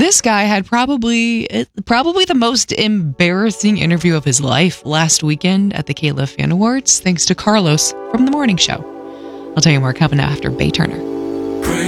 This guy had probably the most embarrassing interview of his life last weekend at the KLIF Fan Awards, thanks to Carlos from The Morning Show. I'll tell you more coming after Bay Turner.